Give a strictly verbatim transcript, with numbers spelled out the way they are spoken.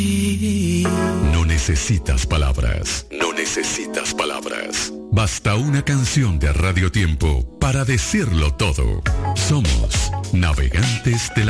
No necesitas palabras, no necesitas palabras. Basta una canción de Radio Tiempo para decirlo todo. Somos navegantes de la